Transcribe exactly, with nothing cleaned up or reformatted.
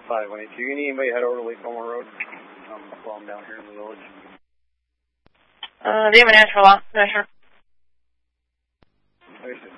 five one eight two. You need anybody head over to Lake Elmore Road um, while I'm down here in the village? Uh, do you have an answer for that? Yeah, sure. Okay.